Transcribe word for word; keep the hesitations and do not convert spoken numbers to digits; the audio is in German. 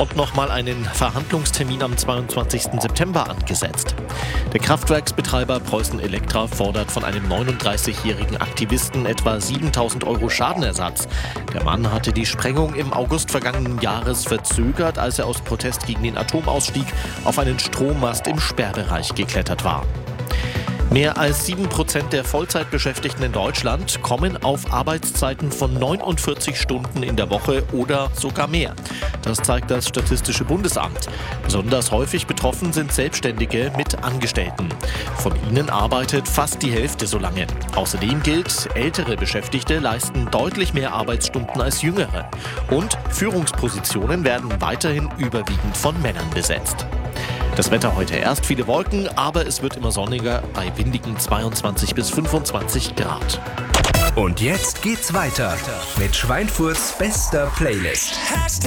und nochmal einen Verhandlungstermin am zweiundzwanzigsten September angesetzt. Der Kraftwerksbetreiber Preußen Elektra fordert von einem neununddreißigjährigen Aktivisten etwa siebentausend Euro Schadenersatz. Der Mann hatte die Sprengung im August vergangenen Jahres verzögert, als er aus Protest gegen den Atomausstieg auf einen Strommast im Sperrbereich geklettert war. Mehr als sieben Prozent der Vollzeitbeschäftigten in Deutschland kommen auf Arbeitszeiten von neunundvierzig Stunden in der Woche oder sogar mehr. Das zeigt das Statistische Bundesamt. Besonders häufig betroffen sind Selbstständige mit Angestellten. Von ihnen arbeitet fast die Hälfte so lange. Außerdem gilt, ältere Beschäftigte leisten deutlich mehr Arbeitsstunden als jüngere. Und Führungspositionen werden weiterhin überwiegend von Männern besetzt. Das Wetter heute erst viele Wolken, aber es wird immer sonniger bei windigen zweiundzwanzig bis fünfundzwanzig Grad. Und jetzt geht's weiter mit Schweinfurts bester Playlist.